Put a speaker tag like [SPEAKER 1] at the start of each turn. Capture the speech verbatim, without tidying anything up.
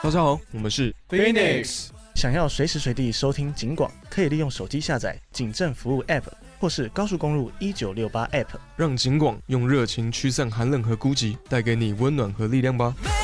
[SPEAKER 1] 大家好，我们是
[SPEAKER 2] Phoenix。
[SPEAKER 3] 想要随时随地收听警广，可以利用手机下载警政服务 App， 或是高速公路一九六八 App，
[SPEAKER 1] 让警广用热情驱散寒冷和孤寂，带给你温暖和力量吧。